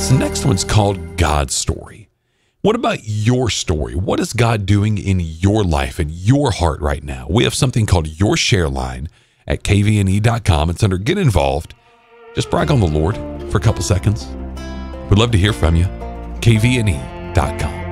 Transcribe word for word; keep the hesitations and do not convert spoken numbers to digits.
This next one's called God's Story. What about your story? What is God doing in your life, in your heart right now? We have something called Your Share Line at K V N E dot com. It's under Get Involved. Just brag on the Lord for a couple seconds. We'd love to hear from you. K V N E dot com.